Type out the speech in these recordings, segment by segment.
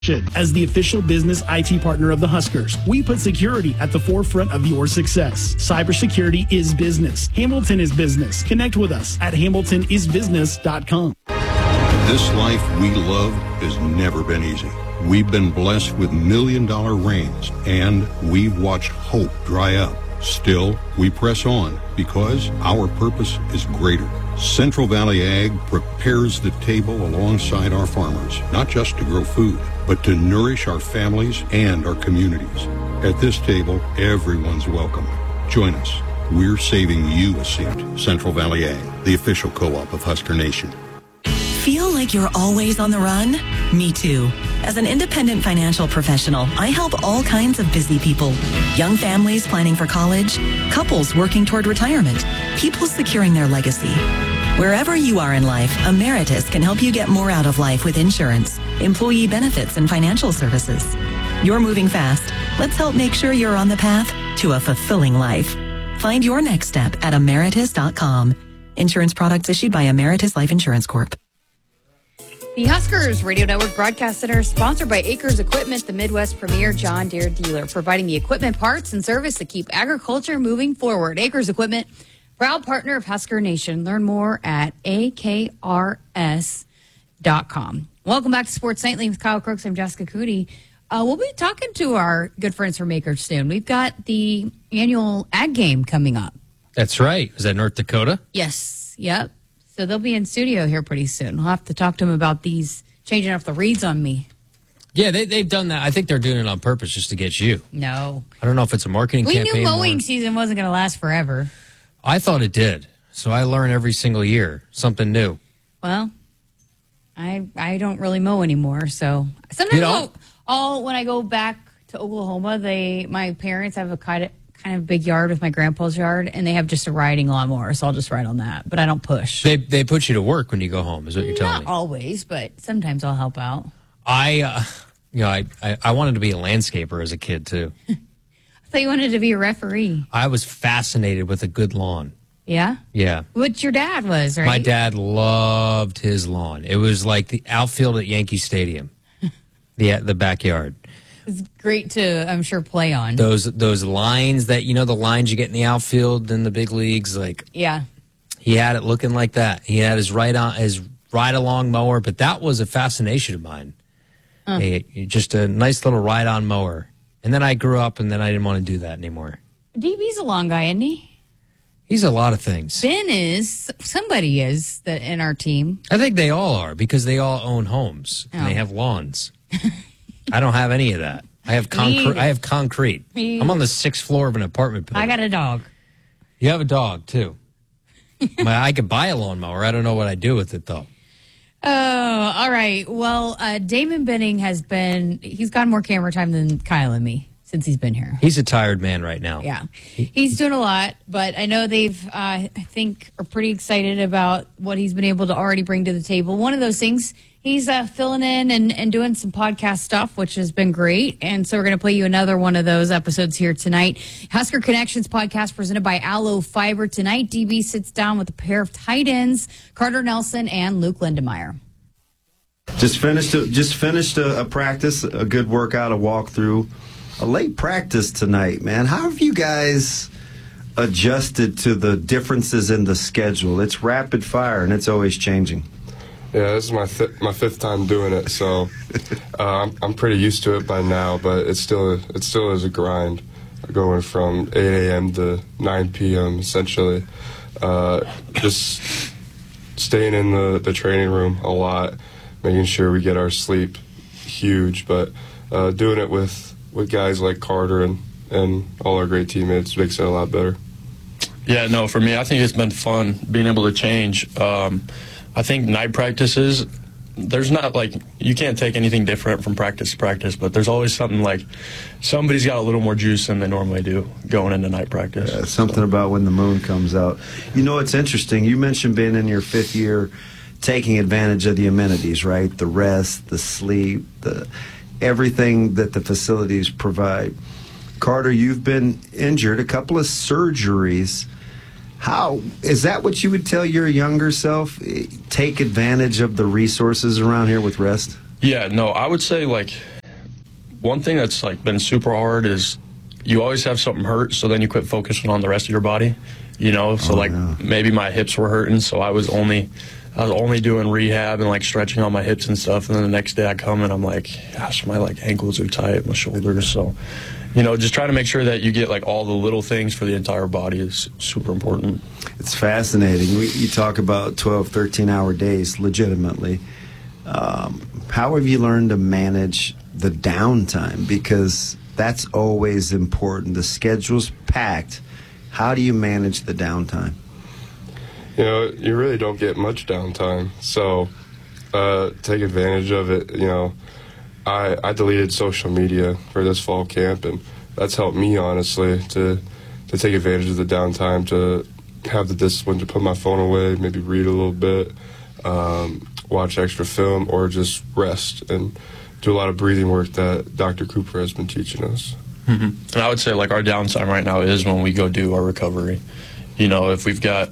As the official business IT partner of the Huskers, we put security at the forefront of your success. Cybersecurity is business. Hamilton is business. Connect with us at hamiltonisbusiness.com. This life we love has never been easy. We've been blessed with million-dollar rains, and we've watched hope dry up. Still, we press on because our purpose is greater. Central Valley Ag prepares the table alongside our farmers, not just to grow food, but to nourish our families and our communities. At this table, everyone's welcome. Join us. We're saving you a seat. Central Valley Ag, the official co-op of Husker Nation. Feel like you're always on the run? Me too. As an independent financial professional, I help all kinds of busy people. Young families planning for college, couples working toward retirement, people securing their legacy. Wherever you are in life, Emeritus can help you get more out of life with insurance, employee benefits, and financial services. You're moving fast. Let's help make sure you're on the path to a fulfilling life. Find your next step at Emeritus.com. Insurance products issued by Emeritus Life Insurance Corp. The Huskers Radio Network Broadcast Center is sponsored by Acres Equipment, the Midwest premier John Deere dealer, providing the equipment, parts, and service that keep agriculture moving forward. Acres Equipment, proud partner of Husker Nation. Learn more at akrs.com. Welcome back to Sports Nightly with Kyle Crooks. I'm Jessica Cootie. We'll be talking to our good friends from Acres soon. We've got the annual Ag Game coming up. That's right. Is that North Dakota? Yes. Yep. So they'll be in studio here pretty soon. We'll have to talk to them about these changing up the reads on me. Yeah, they've done that. I think they're doing it on purpose just to get you. No. I don't know if it's a marketing campaign. We knew mowing season wasn't going to last forever. I thought it did. So I learn every single year something new. Well, I don't really mow anymore. So sometimes when I go back to Oklahoma, my parents have a kind of big yard with my grandpa's yard, and they have just a riding lawnmower, so I'll just ride on that. But I don't push. They put you to work when you go home, is what you're telling me. Not always, but sometimes I'll help out. I wanted to be a landscaper as a kid too. I thought you wanted to be a referee. I was fascinated with a good lawn. Yeah? Yeah. What your dad was, right? My dad loved his lawn. It was like the outfield at Yankee Stadium, the backyard. It's great to, I'm sure, play on. Those lines that, the lines you get in the outfield in the big leagues, like yeah, he had it looking like that. He had his ride-along mower, but that was a fascination of mine. Just a nice little ride-on mower. And then I grew up, and then I didn't want to do that anymore. DB's a long guy, isn't he? He's a lot of things. Ben is. Somebody is in our team. I think they all are because they all own homes and they have lawns. I don't have any of that. I have concrete. I'm on the 6th floor of an apartment building. I got a dog. You have a dog, too. I could buy a lawnmower. I don't know what I'd do with it, though. Oh, all right. Well, Damon Benning he's gotten more camera time than Kyle and me since he's been here. He's a tired man right now. Yeah. He's doing a lot, but I know they've, I think, are pretty excited about what he's been able to already bring to the table. One of those things, he's filling in and doing some podcast stuff, which has been great. And so we're going to play you another one of those episodes here tonight. Husker Connections podcast presented by Aloe Fiber. Tonight, DB sits down with a pair of tight ends, Carter Nelson and Luke Lindemeyer. Just finished a practice, a good workout, a walkthrough. A late practice tonight, man. How have you guys adjusted to the differences in the schedule? It's rapid fire, and it's always changing. Yeah, this is my fifth time doing it, so I'm pretty used to it by now. But it still is a grind, going from 8 a.m. to 9 p.m. essentially. Just staying in the training room a lot, making sure we get our sleep, huge. But doing it with guys like Carter and all our great teammates makes it a lot better. Yeah, no, for me, I think it's been fun being able to change. I think night practices, there's not you can't take anything different from practice to practice, but there's always something somebody's got a little more juice than they normally do going into night practice. Yeah, something about when the moon comes out. It's interesting. You mentioned being in your 5th year, taking advantage of the amenities, right? The rest, the sleep, everything that the facilities provide. Carter, you've been injured, a couple of surgeries. How is that what you would tell your younger self? Take advantage of the resources around here with rest? Yeah, no, I would say one thing that's like been super hard is you always have something hurt, so then you quit focusing on the rest of your body, you know. So maybe my hips were hurting, so I was only doing rehab and like stretching on my hips and stuff, and then the next day I come and I'm like, gosh, my like ankles are tight, my shoulders. So, you know, just trying to make sure that you get like all the little things for the entire body is super important. It's fascinating. You talk about 12, 13-hour days, legitimately. How have you learned to manage the downtime? Because that's always important. The schedule's packed. How do you manage the downtime? You know, you really don't get much downtime. So take advantage of it. You know, I deleted social media for this fall camp, and that's helped me, honestly, to take advantage of the downtime, to have the discipline to put my phone away, maybe read a little bit, watch extra film, or just rest and do a lot of breathing work that Dr. Cooper has been teaching us. And I would say like our downtime right now is when we go do our recovery. You know, if we've got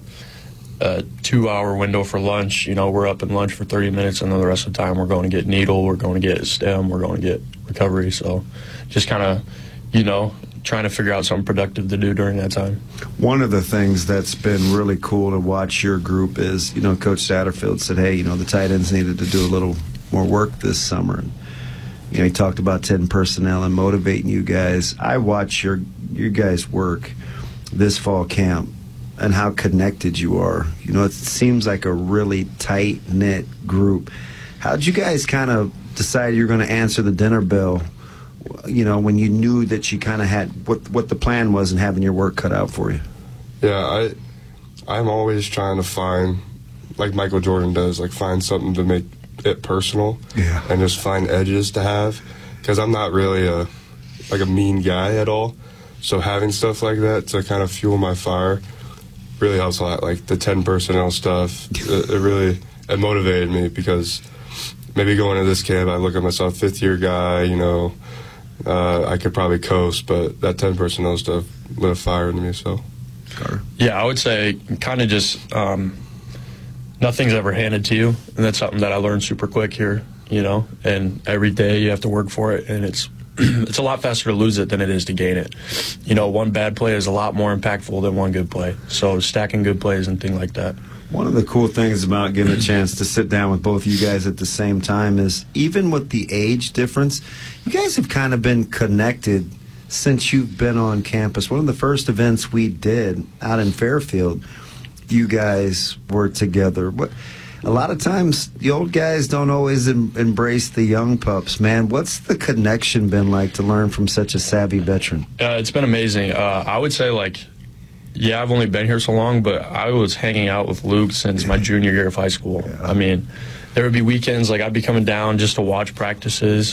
a 2-hour window for lunch, you know, we're up in lunch for 30 minutes, and then the rest of the time we're going to get needle, we're going to get stem, we're going to get recovery. So just kind of, you know, trying to figure out something productive to do during that time. One of the things that's been really cool to watch your group is, you know, Coach Satterfield said, hey, you know, the tight ends needed to do a little more work this summer. And, you know, he talked about 10 personnel and motivating you guys. I watch your guys' work this fall camp and how connected you are. You know, it seems like a really tight-knit group. How'd you guys kind of decide you're going to answer the dinner bell, you know, when you knew that you kind of had what the plan was and having your work cut out for you? Yeah, I'm always trying to find, like Michael Jordan does, like find something to make it personal, and just find edges to have, because I'm not really a mean guy at all. So having stuff like that to kind of fuel my fire really helps a lot. Like the 10 personnel stuff, it motivated me, because maybe going to this camp, I look at myself, 5th-year guy, you know, I could probably coast, but that 10 personnel stuff lit a fire into me. So, yeah, I would say kind of just nothing's ever handed to you, and that's something that I learned super quick here, you know. And every day you have to work for it, and it's a lot faster to lose it than it is to gain it. You know, one bad play is a lot more impactful than one good play. So stacking good plays and things like that. One of the cool things about getting a chance to sit down with both of you guys at the same time is, even with the age difference, you guys have kind of been connected since you've been on campus. One of the first events we did out in Fairfield, you guys were together. A lot of times the old guys don't always embrace the young pups, man. What's the connection been like to learn from such a savvy veteran? It's been amazing. I would say, like, yeah, I've only been here so long, but I was hanging out with Luke since my junior year of high school. Yeah. I mean, there would be weekends, like, I'd be coming down just to watch practices,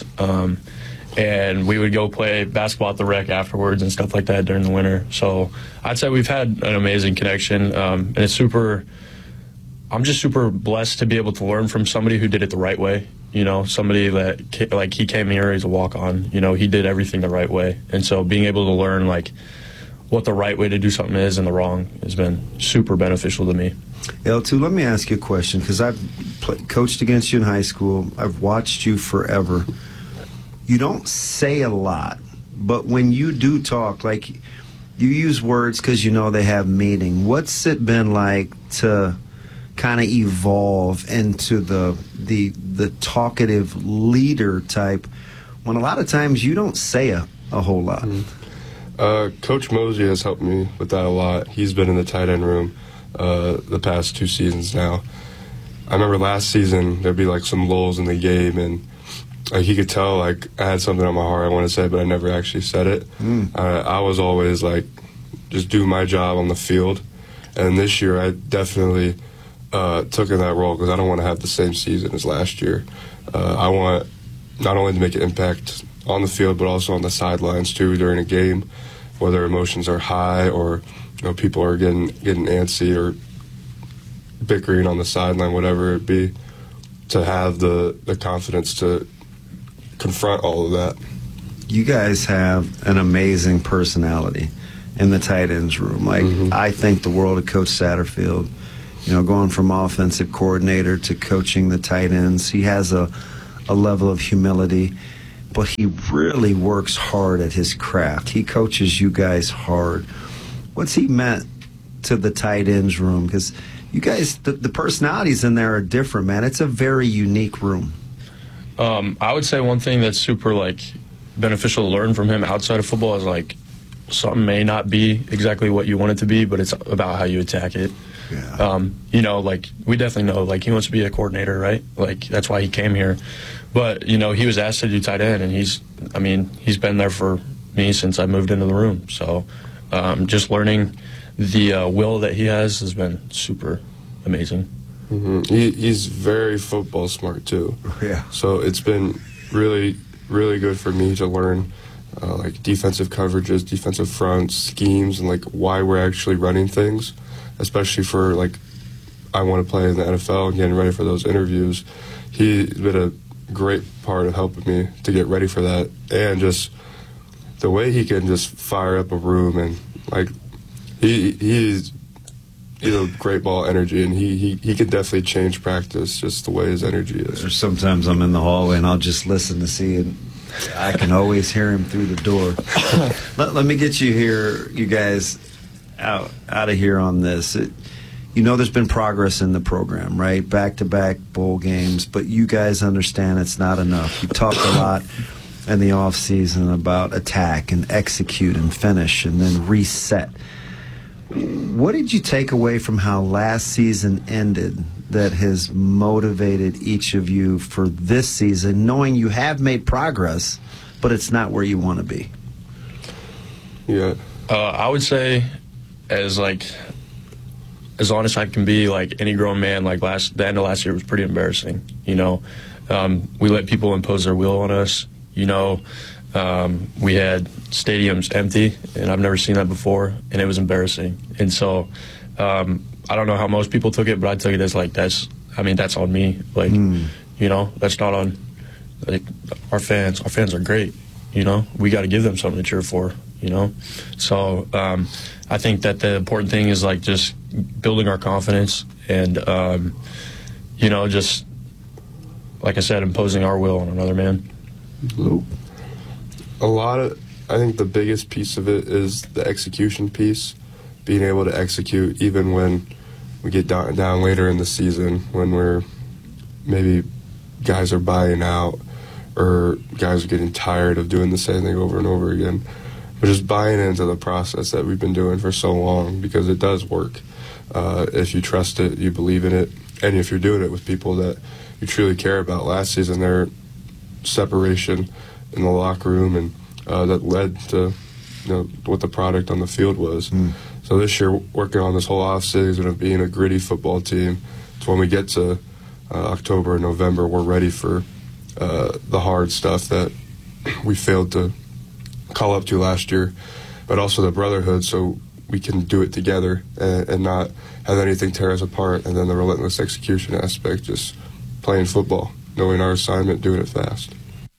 and we would go play basketball at the rec afterwards and stuff like that during the winter. So I'd say we've had an amazing connection, and it's I'm just super blessed to be able to learn from somebody who did it the right way. You know, somebody that, like, he came here as a walk-on. You know, he did everything the right way. And so being able to learn, like, what the right way to do something is and the wrong has been super beneficial to me. L2, let me ask you a question, because I've coached against you in high school. I've watched you forever. You don't say a lot, but when you do talk, like, you use words because you know they have meaning. What's it been like to kind of evolve into the talkative leader type when a lot of times you don't say a whole lot? Coach Mosey has helped me with that a lot. He's been in the tight end room the past 2 seasons now. I remember last season there'd be like some lulls in the game, and he could tell like I had something on my heart I wanted to say, but I never actually said it. I was always like, just do my job on the field. And this year I definitely took in that role, because I don't want to have the same season as last year. I want not only to make an impact on the field, but also on the sidelines too during a game, whether emotions are high or, you know, people are getting antsy or bickering on the sideline, whatever it be, to have the confidence to confront all of that. You guys have an amazing personality in the tight ends room. Like, I think the world of Coach Satterfield. You know, going from offensive coordinator to coaching the tight ends, he has a level of humility. but he really works hard at his craft. He coaches you guys hard. What's he meant to the tight ends room? Because you guys, the personalities in there are different, man. It's a very unique room. I would say one thing that's super beneficial to learn from him outside of football is something may not be exactly what you want it to be, but it's about how you attack it. Yeah. We definitely know he wants to be a coordinator, right? That's why he came here. But he was asked to do tight end, and he's been there for me since I moved into the room. So just learning the will that he has been super amazing. Mm-hmm. He's very football smart too. Yeah. So it's been really, really good for me to learn defensive coverages, defensive fronts, schemes, and why we're actually running things, especially for I want to play in the NFL and getting ready for those interviews. He's been a great part of helping me to get ready for that, and just the way he can just fire up a room, and he's a great ball energy, and he can definitely change practice just the way his energy is. Or sometimes I'm in the hallway and I'll just listen to see it. I can always hear him through the door. Let me get you guys out of here on this. There's been progress in the program, right? Back-to-back bowl games, but you guys understand it's not enough. You talked a lot in the offseason about attack and execute and finish and then reset. What did you take away from how last season ended that has motivated each of you for this season, knowing you have made progress, but it's not where you want to be? Yeah. I would say as honest I can be, any grown man, the end of last year was pretty embarrassing. We let people impose their will on us. We had stadiums empty, and I've never seen that before, and it was embarrassing. And so I don't know how most people took it, but I took it as that's on me. That's not on our fans. Our fans are great. We got to give them something to cheer for. So I think that the important thing is just building our confidence and just like I said, imposing our will on another man. I think the biggest piece of it is the execution piece, being able to execute even when we get down later in the season, when we're maybe guys are buying out or guys are getting tired of doing the same thing over and over again. But just buying into the process that we've been doing for so long, because it does work. If you trust it, you believe in it, and if you're doing it with people that you truly care about. Last season, their separation in the locker room, and that led to what the product on the field was. So this year, working on this whole off season of being a gritty football team, so when we get to October and November, we're ready for the hard stuff that we failed to call up to last year, but also the brotherhood, so we can do it together and not have anything tear us apart. And then the relentless execution aspect, just playing football, knowing our assignment, doing it fast.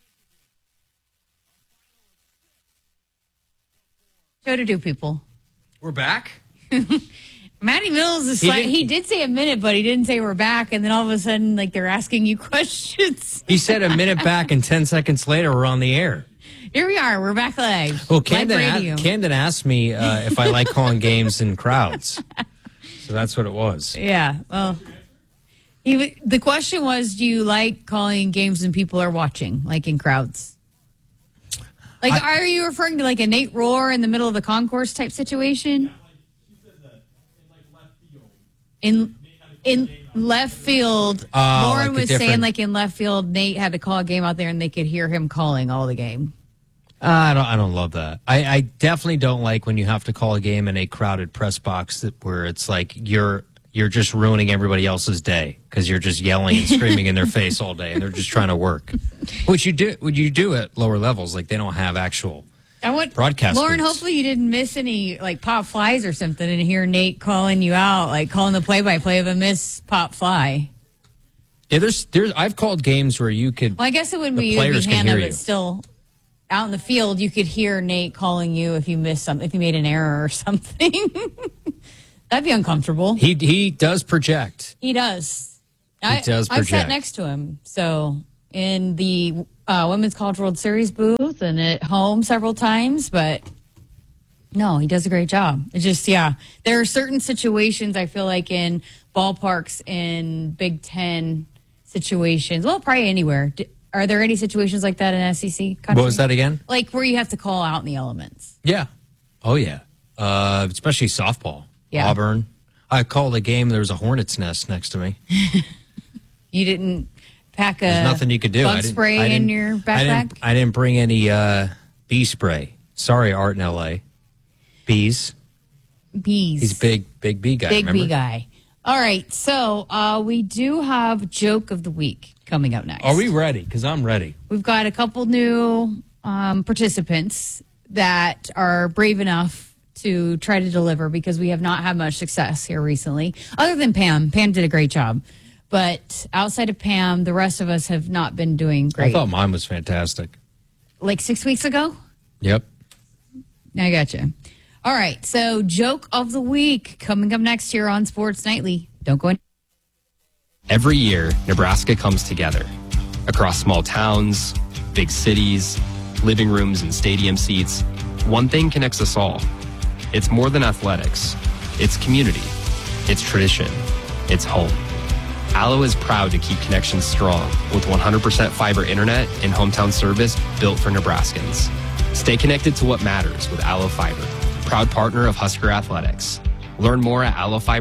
Show to do, people. We're back? Matty Mills is he did say a minute, but he didn't say we're back. And then all of a sudden, they're asking you questions. He said a minute back, and 10 seconds later, we're on the air. Here we are. We're back live. Well, Camden asked me if I like calling games in crowds. So that's what it was. Yeah. Well, the question was, do you like calling games when people are watching, in crowds? Are you referring to a Nate Rohr in the middle of the concourse type situation? In left field, Lauren was saying in left field, Nate had to call a game out there and they could hear him calling all the game. I don't love that. I definitely don't like when you have to call a game in a crowded press box where it's you're just ruining everybody else's day because you're just yelling and screaming in their face all day and they're just trying to work. Which you do at lower levels, they don't have actual broadcast. Lauren, booths. hopefully you didn't miss any pop flies or something and hear Nate calling you out, calling the play-by-play of a missed pop fly. Yeah, there's I've called games where you could. Well, I guess it wouldn't be you, it'd be Hannah, but still, out in the field, you could hear Nate calling you if you missed something, if you made an error or something. That'd be uncomfortable. He does project. He does. He does project. I've sat next to him. So in the Women's College World Series booth and at home several times, but no, he does a great job. It's just, there are certain situations I feel like in ballparks in Big Ten situations, well, probably anywhere. Are there any situations like that in SEC country? What was that again? Like where you have to call out in the elements. Yeah. Oh, yeah. Especially softball. Yeah. Auburn. I called a game. There was a hornet's nest next to me. You didn't pack There's nothing you could do. bug spray in your backpack? I didn't bring any bee spray. Sorry, Art in L.A. Bees. He's a big bee guy. Big bee guy. All right. So we do have Joke of the Week coming up next. Are we ready? Because I'm ready. We've got a couple new participants that are brave enough to try to deliver because we have not had much success here recently. Other than Pam. Pam did a great job. But outside of Pam, the rest of us have not been doing great. I thought mine was fantastic. Like 6 weeks ago? Yep. I gotcha. All right. So Joke of the Week coming up next here on Sports Nightly. Don't go in. Every year, Nebraska comes together. Across small towns, big cities, living rooms and stadium seats, one thing connects us all. It's more than athletics. It's community. It's tradition. It's home. Allo is proud to keep connections strong with 100% fiber internet and hometown service built for Nebraskans. Stay connected to what matters with Allo Fiber, proud partner of Husker Athletics. Learn more at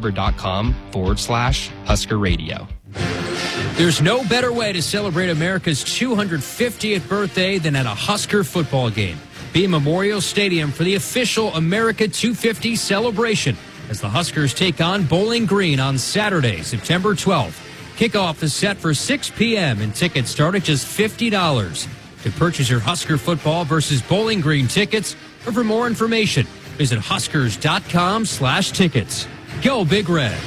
allofiber.com/Husker Radio. There's no better way to celebrate America's 250th birthday than at a Husker football game. Be at Memorial Stadium for the official America 250 celebration as the Huskers take on Bowling Green on Saturday, September 12th. Kickoff is set for 6 p.m. and tickets start at just $50. To purchase your Husker football versus Bowling Green tickets or for more information, visit huskers.com/tickets. Go Big Red.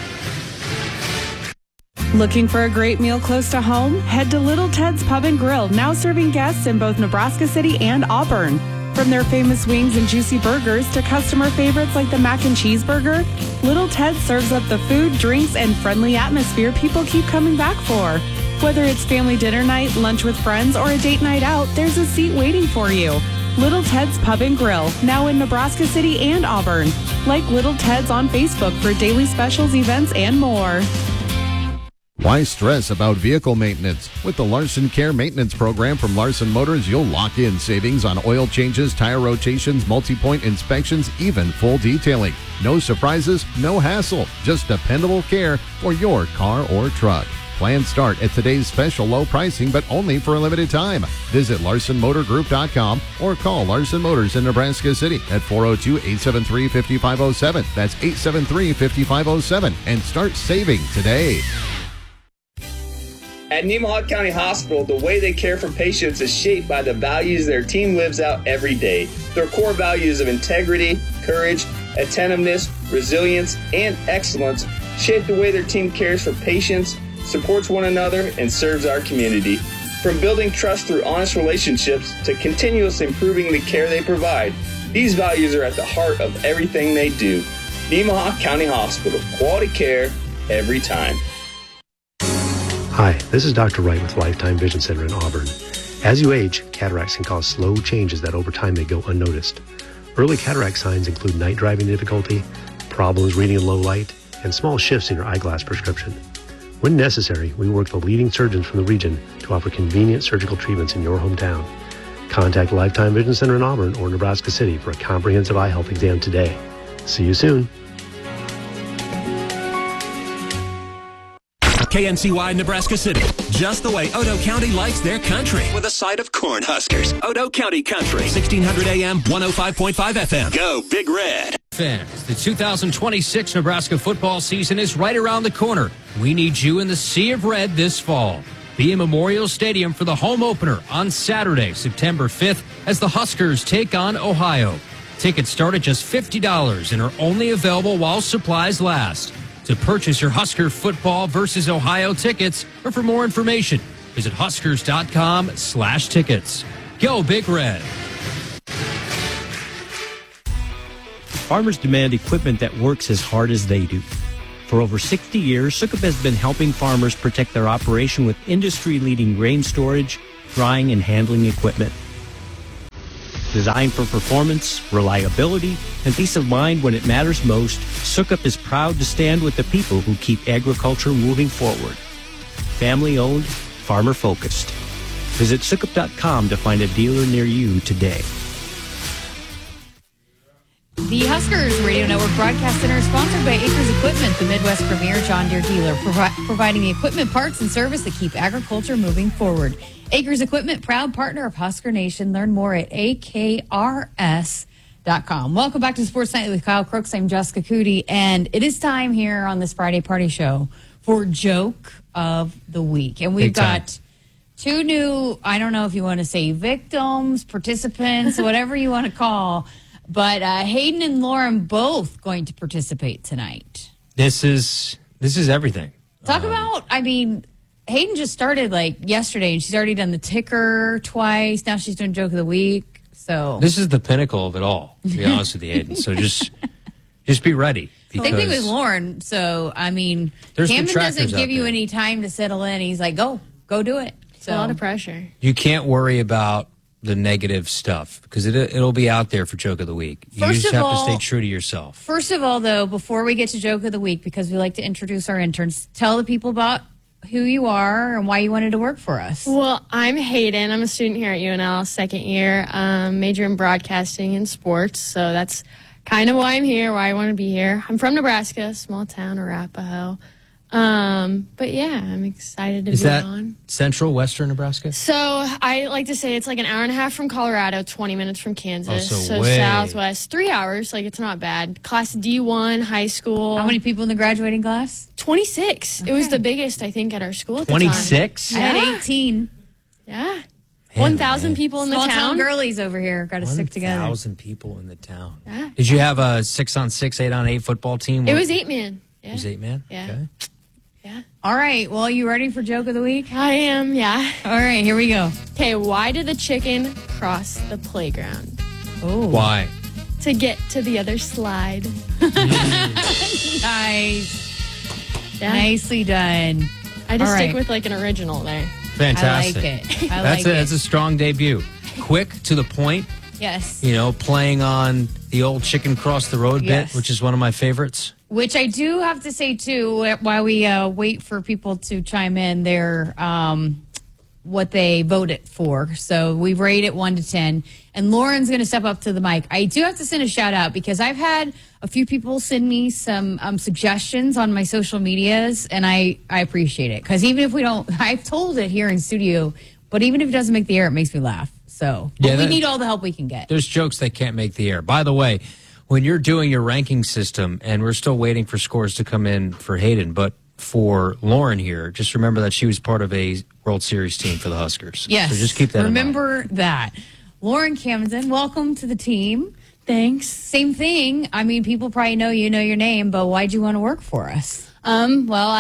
Looking for a great meal close to home? Head to Little Ted's Pub and Grill, now serving guests in both Nebraska City and Auburn. From their famous wings and juicy burgers to customer favorites like the mac and cheese burger, Little Ted serves up the food, drinks, and friendly atmosphere people keep coming back for. Whether it's family dinner night, lunch with friends, or a date night out, there's a seat waiting for you. Little Ted's Pub and Grill, now in Nebraska City and Auburn. Like Little Ted's on Facebook for daily specials, events, and more. Why stress about vehicle maintenance? With the Larson Care Maintenance Program from Larson Motors, you'll lock in savings on oil changes, tire rotations, multi-point inspections, even full detailing. No surprises, no hassle, just dependable care for your car or truck. Plans start at today's special low pricing, but only for a limited time. Visit LarsonMotorGroup.com or call Larson Motors in Nebraska City at 402-873-5507. That's 873-5507 and start saving today. At Nemaha County Hospital, the way they care for patients is shaped by the values their team lives out every day. Their core values of integrity, courage, attentiveness, resilience, and excellence shape the way their team cares for patients, supports one another, and serves our community. From building trust through honest relationships to continuously improving the care they provide, these values are at the heart of everything they do. Nemaha County Hospital, quality care every time. Hi, this is Dr. Wright with Lifetime Vision Center in Auburn. As you age, cataracts can cause slow changes that over time may go unnoticed. Early cataract signs include night driving difficulty, problems reading in low light, and small shifts in your eyeglass prescription. When necessary, we work with leading surgeons from the region to offer convenient surgical treatments in your hometown. Contact Lifetime Vision Center in Auburn or Nebraska City for a comprehensive eye health exam today. See you soon. KNCY Nebraska City, just the way Odo County likes their country. With a side of Cornhuskers. Odo County Country, 1600 AM, 105.5 FM. Go Big Red. Fans, the 2026 Nebraska football season is right around the corner. We need you in the Sea of Red this fall. Be in Memorial Stadium for the home opener on Saturday, September 5th, as the Huskers take on Ohio. Tickets start at just $50 and are only available while supplies last. To purchase your Husker football versus Ohio tickets or for more information, visit huskers.com/tickets. Go Big Red. Farmers demand equipment that works as hard as they do. For over 60 years, Sukup has been helping farmers protect their operation with industry-leading grain storage, drying, and handling equipment. Designed for performance, reliability, and peace of mind when it matters most, Sukup is proud to stand with the people who keep agriculture moving forward. Family-owned, farmer-focused. Visit Sukup.com to find a dealer near you today. The Huskers Radio Network Broadcast Center is sponsored by Acres Equipment, the Midwest premier John Deere dealer, providing the equipment, parts, and service that keep agriculture moving forward. Acres Equipment, proud partner of Husker Nation. Learn more at akrs.com. Welcome back to Sports Night with Kyle Crooks. I'm Jessica Cootie, and it is time here on this Friday Party Show for Joke of the Week. And we've got two new, I don't know if you want to say victims, participants, whatever you want to call. But Hayden and Lauren both going to participate tonight. This is everything. Talk about, I mean, Hayden just started like yesterday, and she's already done the ticker twice. Now she's doing Joke of the Week. So this is the pinnacle of it all, to be honest with you, Hayden. So just be ready. Same thing with Lauren. So, I mean, Camden doesn't give you any time to settle in. He's like, go do it. So a lot of pressure. You can't worry about the negative stuff because it'll be out there for Joke of the Week. You just have to stay true to yourself. First of all, though, before we get to Joke of the Week, because we like to introduce our interns, tell the people about who you are and why you wanted to work for us. Well, I'm Hayden. I'm a student here at UNL, second year, major in broadcasting and sports. So that's kind of why I'm here, why I want to be here. I'm from Nebraska, small town, Arapahoe. But yeah, I'm excited to be on. Central, western Nebraska? So I like to say it's like an hour and a half from Colorado, 20 minutes from Kansas. So southwest, 3 hours. Like, it's not bad. Class D1, high school. How many people in the graduating class? 26. Okay. It was the biggest, I think, at our school at the 26? time. I had 18. Yeah. 1,000 people in the town. Small town girlies over here. Got to stick together. 1,000 people in the town. Yeah. Did you have a 6-on-6, 8-on-8 football team? It was 8-man. Yeah. It was 8-man? Yeah. Okay. Yeah. All right. Well, you ready for Joke of the Week? I am, yeah. All right, here we go. Okay, why did the chicken cross the playground? Oh. Why? To get to the other slide. Nice. Yeah. Nicely done. I just All stick right. with like an original there. Fantastic. I like it. That's a strong debut. Quick, to the point. Yes. You know, playing on the old chicken cross the road Yes. bit, which is one of my favorites. Which I do have to say, too, while we wait for people to chime in their what they voted for. So we've rated 1 to 10. And Lauren's going to step up to the mic. I do have to send a shout out because I've had a few people send me some suggestions on my social medias, and I appreciate it. Because even if we don't, I've told it here in studio, but even if it doesn't make the air, it makes me laugh. So we need all the help we can get. There's jokes that can't make the air. By the way, when you're doing your ranking system, and we're still waiting for scores to come in for Hayden, but for Lauren here, just remember that she was part of a World Series team for the Huskers. Yes. So just keep that in mind. Remember that. Lauren Camden, welcome to the team. Thanks. Same thing. I mean, people probably know you know your name, but why'd you want to work for us? Well,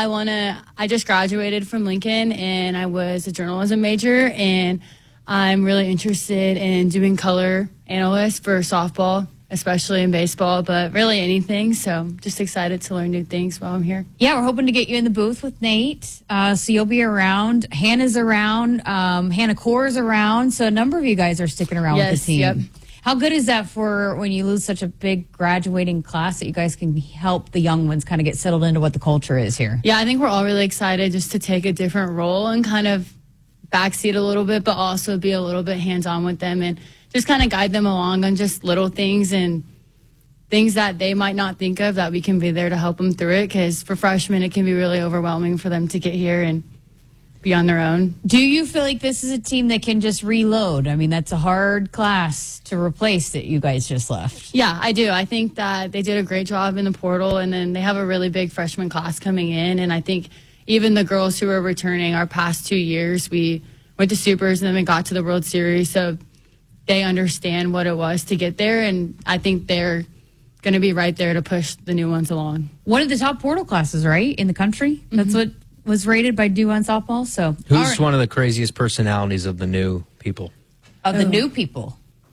I just graduated from Lincoln, and I was a journalism major, and I'm really interested in doing color analyst for softball, especially in baseball, but really anything. So I'm just excited to learn new things while I'm here. Yeah, we're hoping to get you in the booth with Nate. So you'll be around. Hannah's around. Hannah Core's around. So a number of you guys are sticking around with the team. Yep. How good is that for when you lose such a big graduating class that you guys can help the young ones kind of get settled into what the culture is here? Yeah, I think we're all really excited just to take a different role and kind of backseat a little bit, but also be a little bit hands-on with them and just kind of guide them along on just little things and things that they might not think of, that we can be there to help them through it. Because for freshmen, it can be really overwhelming for them to get here and be on their own. Do you feel like this is a team that can just reload? I mean, that's a hard class to replace that you guys just left. Yeah, I do. I think that they did a great job in the portal, and then they have a really big freshman class coming in. And I think even the girls who are returning our past 2 years, we went to Supers and then we got to the World Series. So they understand what it was to get there, and I think they're going to be right there to push the new ones along. One of the top portal classes, right, in the country? That's what was rated by Do-On Softball. So who's one of the craziest personalities of the new people? Of the new people?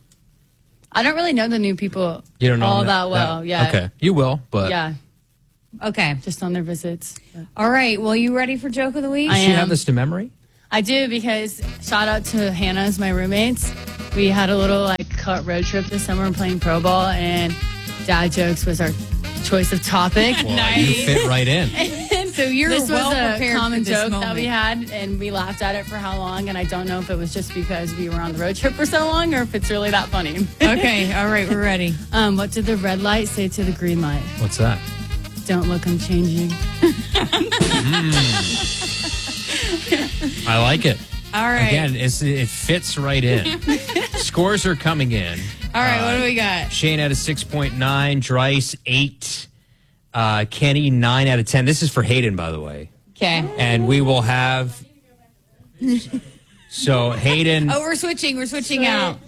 I don't really know the new people You don't know all them that well. Yeah. Okay, you will, but Yeah. Okay. Just on their visits. All right. Well, you ready for Joke of the Week? I does she am. have this to memory? I do, because shout out to Hannah's, my roommates. We had a little road trip this summer playing pro ball, and dad jokes was our choice of topic. Well, you fit right in. And so this well was a prepared common for this joke that moment. we had, and we laughed at it for how long. And I don't know if it was just because we were on the road trip for so long, or if it's really that funny. Okay, all right, we're ready. What did the red light say to the green light? What's that? Don't look, I'm changing. I like it. All right. Again, it fits right in. Scores are coming in. All right, what do we got? Shane had a 6.9, Dryce 8, Kenny 9 out of 10. This is for Hayden, by the way. Okay. And we will have. So Hayden. Oh, we're switching out.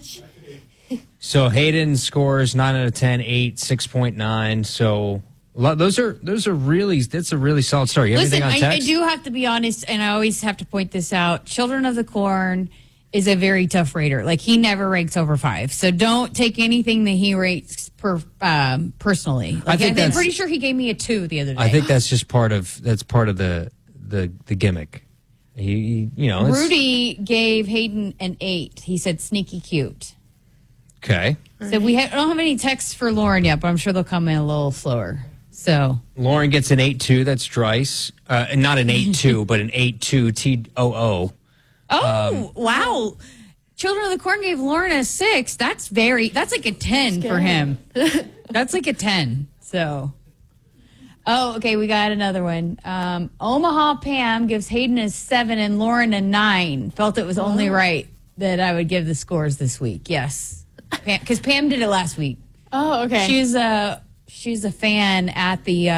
So Hayden scores 9 out of 10, 8, 6.9. So those are really, that's a really solid start. You have Listen, anything on I text? do have to be honest, and I always have to point this out. Children of the Corn is a very tough rater. Like, he never ranks over 5. So don't take anything that he rates personally. Like, I'm pretty sure he gave me a 2 the other day. I think that's just part of the gimmick. He Rudy gave Hayden an 8. He said sneaky cute. Okay. So we don't have any texts for Lauren yet, but I'm sure they'll come in a little slower. So Lauren gets an 8.2. That's Dryce. Not an 8.2, but an 8.2 TOO. Oh, wow. Children of the Corn gave Lauren a 6. That's like a 10 for him. That's like a 10. So, okay, we got another one. Omaha Pam gives Hayden a 7 and Lauren a 9. Felt it was only right that I would give the scores this week. Yes. Because Pam did it last week. Oh, okay. She's a fan at the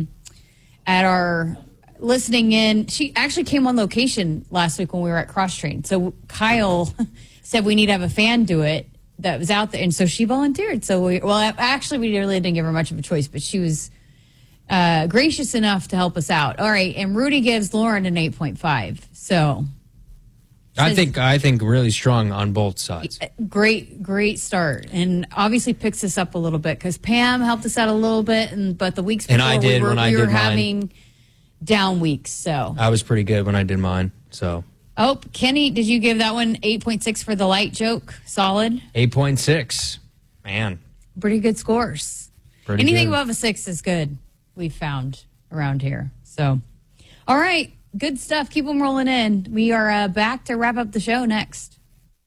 at our listening in. She actually came on location last week when we were at Cross Train. So Kyle said we need to have a fan do it that was out there, and so she volunteered. So we really didn't give her much of a choice, but she was gracious enough to help us out. All right, and Rudy gives Lauren an 8.5. So I think really strong on both sides. great start, and obviously picks us up a little bit because Pam helped us out a little bit, but the weeks before we were having down weeks. So I was pretty good when I did mine. So Kenny, did you give that one 8.6 for the light joke? Solid. 8.6. Man, pretty good scores. Anything good. Above a 6 is good. We've found around here. So, all right. Good stuff. Keep them rolling in. We are back to wrap up the show next.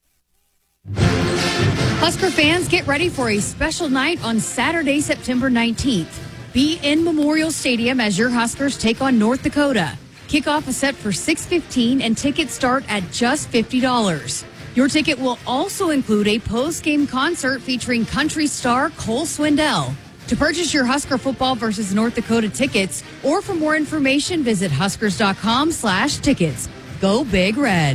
Husker fans, get ready for a special night on Saturday, September 19th. Be in Memorial Stadium as your Huskers take on North Dakota. Kickoff is set for 6:15 and tickets start at just $50. Your ticket will also include a post-game concert featuring country star Cole Swindell. To purchase your Husker football versus North Dakota tickets, or for more information, visit huskers.com/tickets. Go Big Red.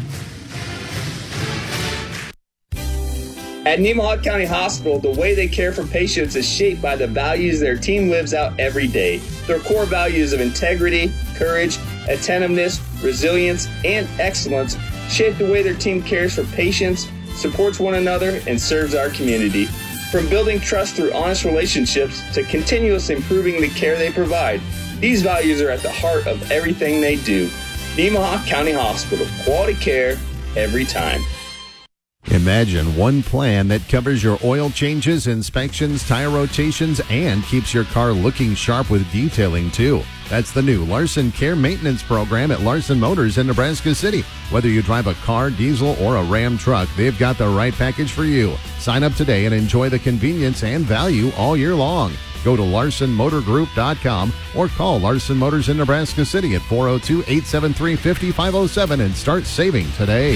At Nemaha County Hospital, the way they care for patients is shaped by the values their team lives out every day. Their core values of integrity, courage, attentiveness, resilience, and excellence shape the way their team cares for patients, supports one another, and serves our community. From building trust through honest relationships to continuously improving the care they provide, these values are at the heart of everything they do. Nemaha County Hospital, quality care every time. Imagine one plan that covers your oil changes, inspections, tire rotations, and keeps your car looking sharp with detailing too. That's the new Larson Care Maintenance Program at Larson Motors in Nebraska City. Whether you drive a car, diesel, or a Ram truck, they've got the right package for you. Sign up today and enjoy the convenience and value all year long. Go to LarsonMotorGroup.com or call Larson Motors in Nebraska City at 402-873-5507 and start saving today.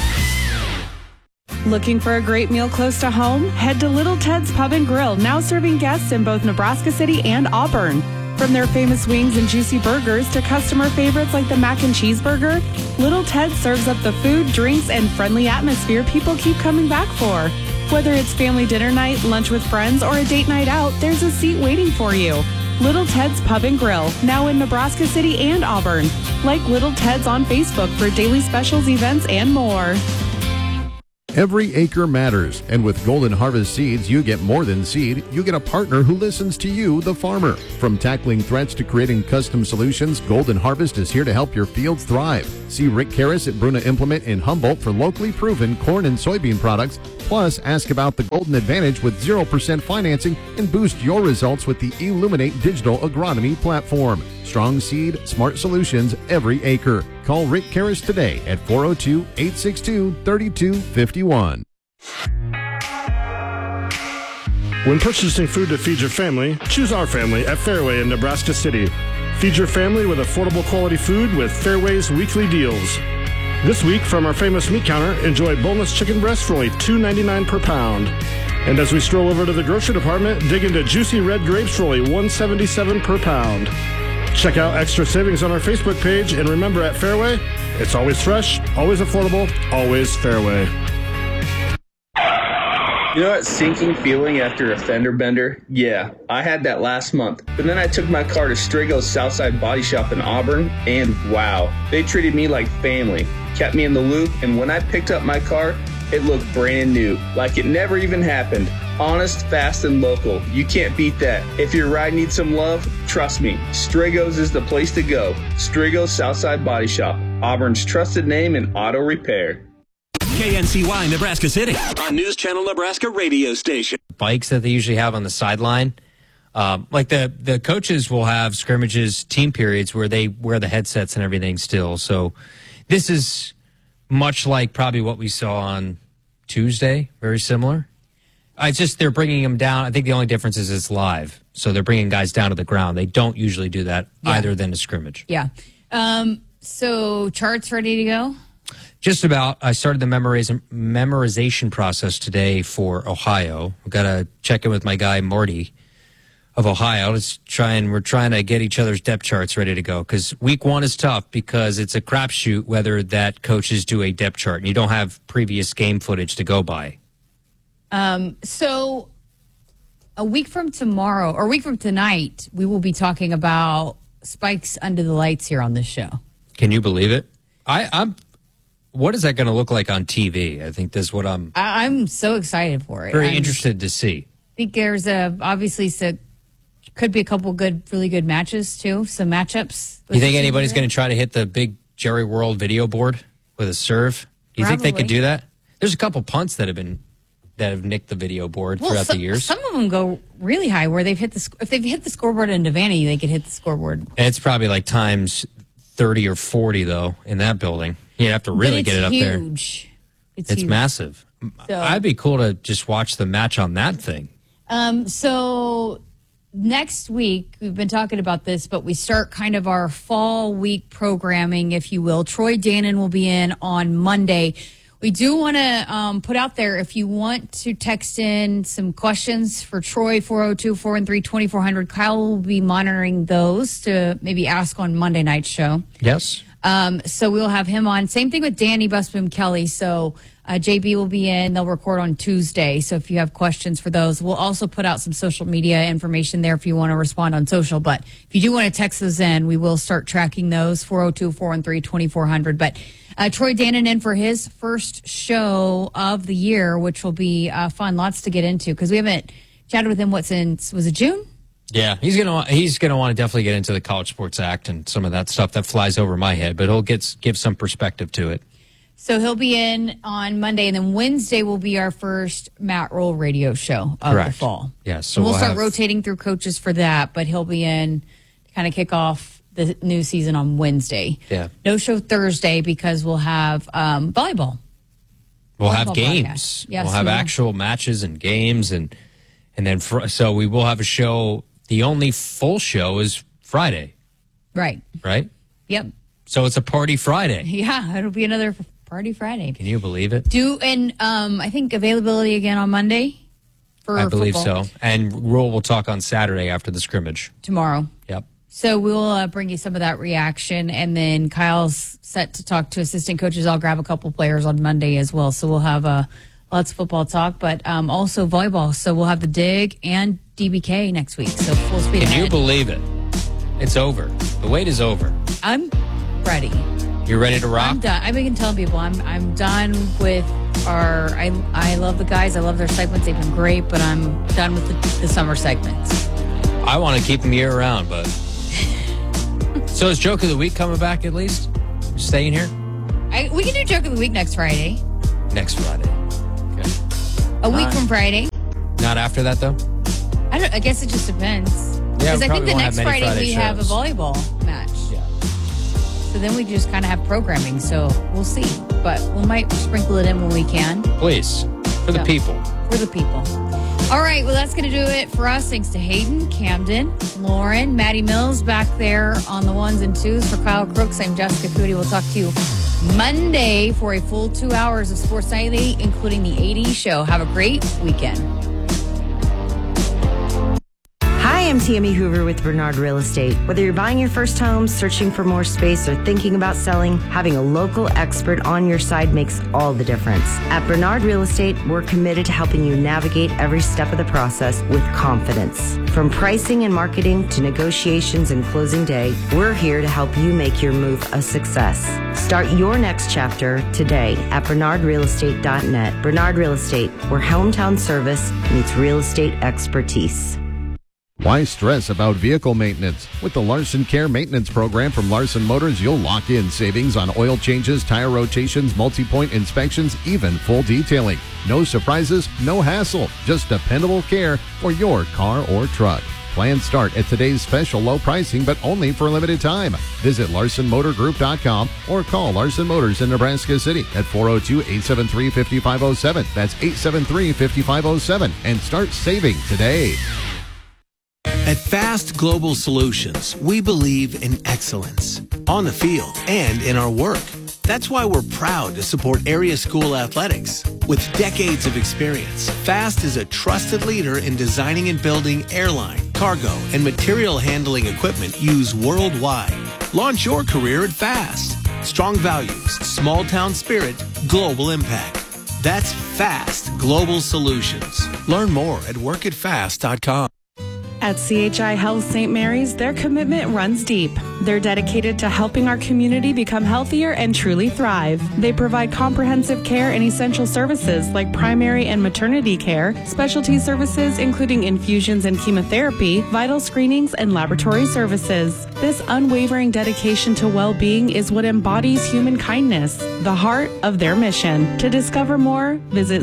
Looking for a great meal close to home? Head to Little Ted's Pub and Grill, now serving guests in both Nebraska City and Auburn. From their famous wings and juicy burgers to customer favorites like the mac and cheese burger, Little Ted serves up the food, drinks, and friendly atmosphere people keep coming back for. Whether it's family dinner night, lunch with friends, or a date night out, there's a seat waiting for you. Little Ted's Pub and Grill, now in Nebraska City and Auburn. Like Little Ted's on Facebook for daily specials, events, and more. Every acre matters, and with Golden Harvest Seeds, you get more than seed. You get a partner who listens to you, the farmer. From tackling threats to creating custom solutions, Golden Harvest is here to help your fields thrive. See Rick Karras at Bruna Implement in Humboldt for locally proven corn and soybean products. Plus, ask about the Golden Advantage with 0% financing and boost your results with the Illuminate Digital Agronomy platform. Strong seed, smart solutions every acre. Call Rick Karras today at 402-862-3251. When purchasing food to feed your family, choose our family at Fairway in Nebraska City. Feed your family with affordable quality food with Fairway's weekly deals. This week, from our famous meat counter, enjoy boneless chicken breasts for only $2.99 per pound. And as we stroll over to the grocery department, dig into juicy red grapes for only $1.77 per pound. Check out extra savings on our Facebook page, and remember, at Fairway, it's always fresh, always affordable, always Fairway. You know that sinking feeling after a fender bender? Yeah, I had that last month. But then I took my car to Strago's Southside Body Shop in Auburn, and wow, they treated me like family, kept me in the loop, and when I picked up my car, it looked brand new, like it never even happened. Honest, fast, and local. You can't beat that. If your ride needs some love, trust me, Strago's is the place to go. Strago's Southside Body Shop, Auburn's trusted name in auto repair. KNCY Nebraska City on News Channel Nebraska radio station. Bikes that they usually have on the sideline. Like the coaches will have scrimmages, team periods where they wear the headsets and everything still. So this is much like probably what we saw on Tuesday, very similar. It's just they're bringing them down. I think the only difference is it's live. So they're bringing guys down to the ground. They don't usually do that either than a scrimmage. Yeah. So charts ready to go? Just about. I started the memorization process today for Ohio. I've got to check in with my guy, Marty, of Ohio. We're trying to get each other's depth charts ready to go because week one is tough because it's a crapshoot whether that coaches do a depth chart and you don't have previous game footage to go by. So a week from tomorrow or a week from tonight, we will be talking about Spikes Under the Lights here on this show. Can you believe it? What is that going to look like on TV? I think that's what I'm so excited for it. Very interested to see. I think there's could be a couple really good matches too. Some matchups. You think anybody's going to try to hit the big Jerry World video board with a serve? Do you think they could do that? There's a couple punts that have nicked the video board throughout the years. Some of them go really high where if they've hit the scoreboard in Devaney, they could hit the scoreboard. And it's probably like times 30 or 40 though in that building. You have to really get it up there. It's huge. Massive. So, I'd be cool to just watch the match on that thing. So next week, we've been talking about this, but we start kind of our fall week programming, if you will. Troy Danon will be in on Monday. We do want to put out there, if you want to text in some questions for Troy, 402-413-2400. Kyle will be monitoring those to maybe ask on Monday night's show. Yes. So we'll have him on. Same thing with Danny Busboom Kelly. So JB will be in. They'll record on Tuesday. So if you have questions for those, we'll also put out some social media information there if you want to respond on social. But if you do want to text those in, we will start tracking those, 402-413-2400. But Troy Danon in for his first show of the year, which will be fun. Lots to get into because we haven't chatted with him, since, was it June? Yeah, he's gonna want to definitely get into the College Sports Act and some of that stuff that flies over my head, but he'll give some perspective to it. So he'll be in on Monday, and then Wednesday will be our first Matt Roll radio show of the fall. Yeah, so we'll start rotating through coaches for that, but he'll be in to kind of kick off the new season on Wednesday. Yeah, no show Thursday because we'll have volleyball. We'll have games. Yes, we'll have actual matches and games, and then so we will have a show. The only full show is Friday. Right. Right? Yep. So it's a party Friday. Yeah, it'll be another party Friday. Can you believe it? I think availability again on Monday for I believe football. so. And Rule will talk on Saturday after the scrimmage. Tomorrow. Yep. So we'll bring you some of that reaction, and then Kyle's set to talk to assistant coaches. I'll grab a couple players on Monday as well. So we'll have lots of football talk, but also volleyball. So we'll have the Dig and DBK next week. So full speed ahead. Can you believe it? It's over. The wait is over. I'm ready. You're ready to rock? I'm done. I've been telling people I'm done with are, I love the guys. I love their segments. They've been great, but I'm done with the summer segments. I want to keep them year round, but. So is Joke of the Week coming back at least? Staying here? We can do Joke of the Week next Friday. Next Friday. Okay. A week from Friday. Not after that, though? I guess it just depends. Yeah, Because I think the next Friday we have a shows. volleyball match. Yeah. So then we just kind of have programming. So we'll see. But we might sprinkle it in when we can. Please. For the people. For the people. All right. Well, that's going to do it for us. Thanks to Hayden, Camden, Lauren, Maddie Mills back there on the ones and twos. For Kyle Crooks, I'm Jessica Cootie. We'll talk to you Monday for a full 2 hours of Sports Nightly, including the 80s show. Have a great weekend. Hi, I'm Tammy Hoover with Bernard Real Estate. Whether you're buying your first home, searching for more space, or thinking about selling, having a local expert on your side makes all the difference. At Bernard Real Estate, we're committed to helping you navigate every step of the process with confidence. From pricing and marketing to negotiations and closing day, we're here to help you make your move a success. Start your next chapter today at bernardrealestate.net. Bernard Real Estate, where hometown service meets real estate expertise. Why stress about vehicle maintenance? With the Larson Care Maintenance Program from Larson Motors, you'll lock in savings on oil changes, tire rotations, multi-point inspections, even full detailing. No surprises, no hassle, just dependable care for your car or truck. Plans start at today's special low pricing, but only for a limited time. Visit LarsonMotorGroup.com or call Larson Motors in Nebraska City at 402-873-5507. That's 873-5507 and start saving today. At Fast Global Solutions, we believe in excellence on the field and in our work. That's why we're proud to support area school athletics. With decades of experience, Fast is a trusted leader in designing and building airline, cargo, and material handling equipment used worldwide. Launch your career at Fast. Strong values, small town spirit, global impact. That's Fast Global Solutions. Learn more at workatfast.com. At CHI Health St. Mary's, their commitment runs deep. They're dedicated to helping our community become healthier and truly thrive. They provide comprehensive care and essential services like primary and maternity care, specialty services including infusions and chemotherapy, vital screenings, and laboratory services. This unwavering dedication to well-being is what embodies human kindness, the heart of their mission. To discover more, visit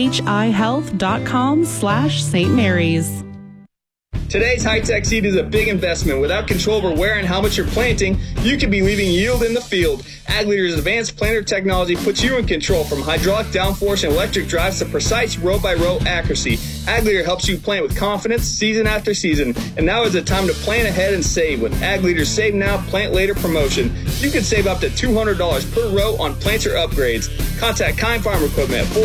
chihealth.com/St. Mary's. Today's high-tech seed is a big investment. Without control over where and how much you're planting, you could be leaving yield in the field. Ag Leader's advanced planter technology puts you in control, from hydraulic downforce and electric drives to precise row-by-row accuracy. Ag Leader helps you plant with confidence season after season. And now is the time to plan ahead and save with Ag Leader's Save Now, Plant Later promotion. You can save up to $200 per row on planter upgrades. Contact Kind Farm Equipment at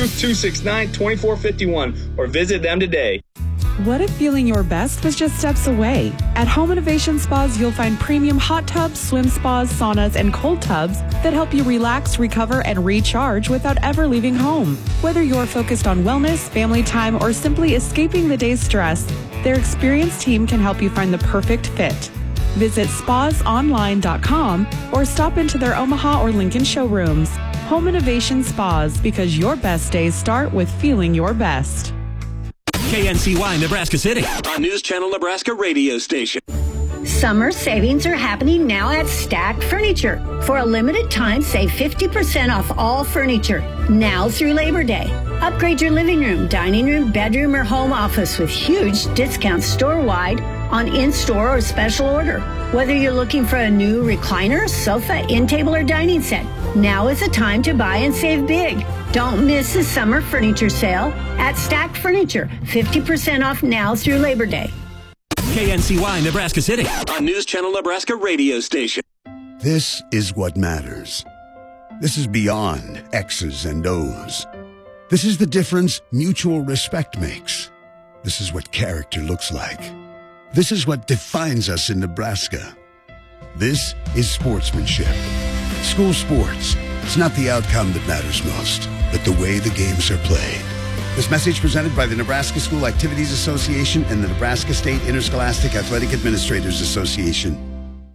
402-269-2451 or visit them today. What if feeling your best was just steps away? At Home Innovation Spas, you'll find premium hot tubs, swim spas, saunas, and cold tubs that help you relax, recover, and recharge without ever leaving home. Whether you're focused on wellness, family time, or simply escaping the day's stress, their experienced team can help you find the perfect fit. Visit spasonline.com or stop into their Omaha or Lincoln showrooms. Home Innovation Spas, because your best days start with feeling your best. KNCY Nebraska City, a News Channel Nebraska radio station. Summer savings are happening now at Stack Furniture. For a limited time, save 50% off all furniture, now through Labor Day. Upgrade your living room, dining room, bedroom, or home office with huge discounts store-wide on in-store or special order. Whether you're looking for a new recliner, sofa, end table, or dining set, now is the time to buy and save big. Don't miss the summer furniture sale at Stack Furniture. 50% off now through Labor Day. KNCY Nebraska City, a News Channel Nebraska radio station. This is what matters. This is beyond X's and O's. This is the difference mutual respect makes. This is what character looks like. This is what defines us in Nebraska. This is sportsmanship. School sports. It's not the outcome that matters most, but the way the games are played. This message presented by the Nebraska School Activities Association and the Nebraska State Interscholastic Athletic Administrators Association.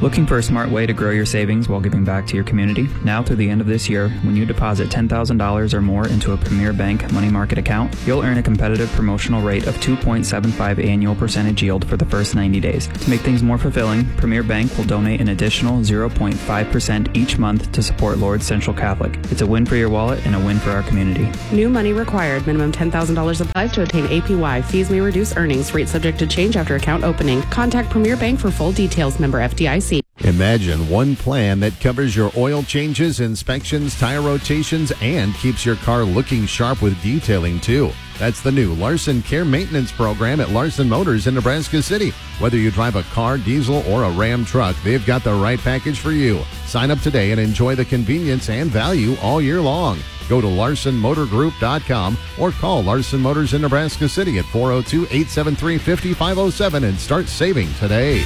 Looking for a smart way to grow your savings while giving back to your community? Now through the end of this year, when you deposit $10,000 or more into a Premier Bank money market account, you'll earn a competitive promotional rate of 2.75 annual percentage yield for the first 90 days. To make things more fulfilling, Premier Bank will donate an additional 0.5% each month to support Lourdes Central Catholic. It's a win for your wallet and a win for our community. New money required. Minimum $10,000 applies to obtain APY. Fees may reduce earnings. Rate subject to change after account opening. Contact Premier Bank for full details. Member FDIC. Imagine one plan that covers your oil changes, inspections, tire rotations, and keeps your car looking sharp with detailing, too. That's the new Larson Care Maintenance Program at Larson Motors in Nebraska City. Whether you drive a car, diesel, or a Ram truck, they've got the right package for you. Sign up today and enjoy the convenience and value all year long. Go to LarsonMotorGroup.com or call Larson Motors in Nebraska City at 402-873-5507 and start saving today.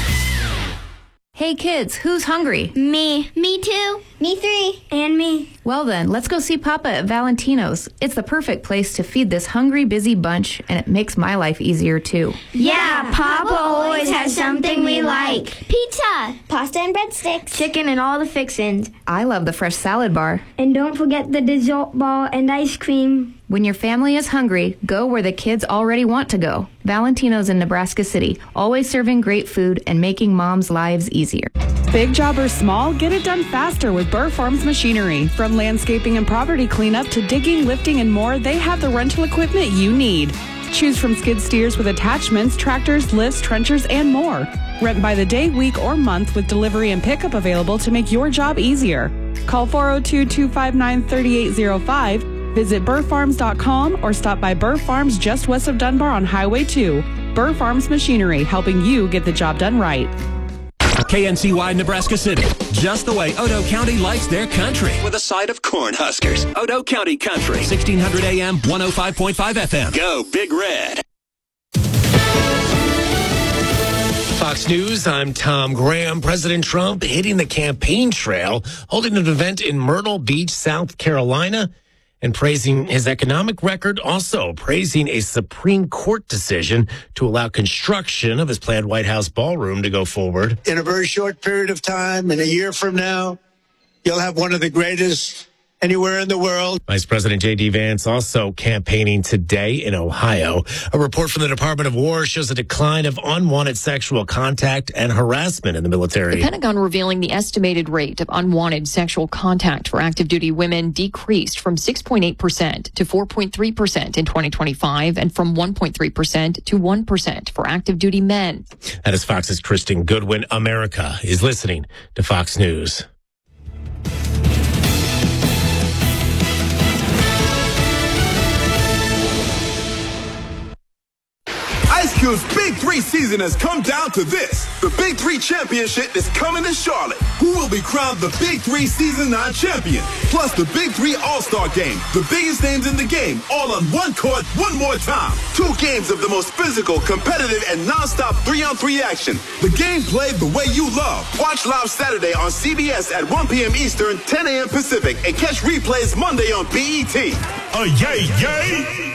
Hey kids, who's hungry? Me. Me too. Me 3. And me. Well then, let's go see Papa at Valentino's. It's the perfect place to feed this hungry, busy bunch, and it makes my life easier too. Yeah, Papa always has something we like. Pizza, pasta and breadsticks, chicken and all the fixins. I love the fresh salad bar. And don't forget the dessert ball and ice cream. When your family is hungry, go where the kids already want to go. Valentino's in Nebraska City, always serving great food and making moms' lives easier. Big job or small, get it done faster with Burr Farms Machinery. From landscaping and property cleanup to digging, lifting, and more, they have the rental equipment you need. Choose from skid steers with attachments, tractors, lifts, trenchers, and more. Rent by the day, week, or month with delivery and pickup available to make your job easier. Call 402-259-3805. Visit burrfarms.com or stop by Burr Farms just west of Dunbar on Highway 2. Burr Farms Machinery, helping you get the job done right. KNCY Nebraska City, just the way Odo County likes their country. With a side of Cornhuskers. Odo County Country, 1600 AM, 105.5 FM. Go Big Red. Fox News, I'm Tom Graham. President Trump hitting the campaign trail, holding an event in Myrtle Beach, South Carolina, and praising his economic record, also praising a Supreme Court decision to allow construction of his planned White House ballroom to go forward. In a very short period of time, in a year from now, you'll have one of the greatest anywhere in the world. Vice President J.D. Vance also campaigning today in Ohio. A report from the Department of War shows a decline of unwanted sexual contact and harassment in the military. The Pentagon revealing the estimated rate of unwanted sexual contact for active duty women decreased from 6.8% to 4.3% in 2025 and from 1.3% to 1% for active duty men. That is Fox's Kristen Goodwin. America is listening to Fox News. Ice Cube's Big 3 season has come down to this. The Big 3 Championship is coming to Charlotte. Who will be crowned the Big 3 Season 9 champion? Plus the Big 3 All-Star Game. The biggest names in the game, all on one court, one more time. 2 games of the most physical, competitive, and non-stop 3-on-3 action. The game played the way you love. Watch live Saturday on CBS at 1 p.m. Eastern, 10 a.m. Pacific, and catch replays Monday on BET. Yay, yay!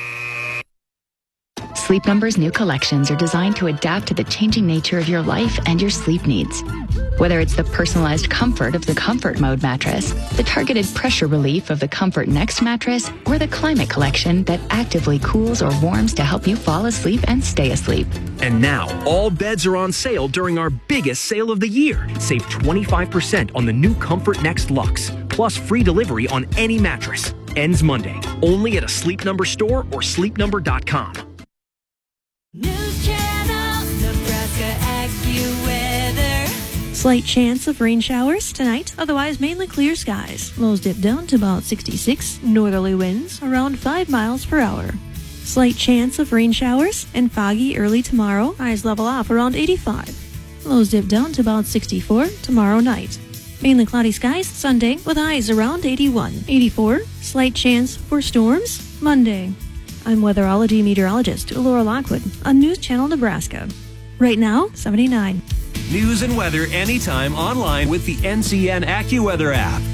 Sleep Number's new collections are designed to adapt to the changing nature of your life and your sleep needs. Whether it's the personalized comfort of the Comfort Mode mattress, the targeted pressure relief of the Comfort Next mattress, or the Climate Collection that actively cools or warms to help you fall asleep and stay asleep. And now, all beds are on sale during our biggest sale of the year. Save 25% on the new Comfort Next Luxe, plus free delivery on any mattress. Ends Monday, only at a Sleep Number store or sleepnumber.com. News Channel, Nebraska AccuWeather. Slight chance of rain showers tonight, otherwise mainly clear skies. Lows dip down to about 66, northerly winds around 5 miles per hour. Slight chance of rain showers and foggy early tomorrow, highs level off around 85. Lows dip down to about 64 tomorrow night. Mainly cloudy skies Sunday with highs around 81. 84, slight chance for storms Monday. I'm weatherology meteorologist Laura Lockwood on News Channel Nebraska. Right now, 79. News and weather anytime online with the NCN AccuWeather app.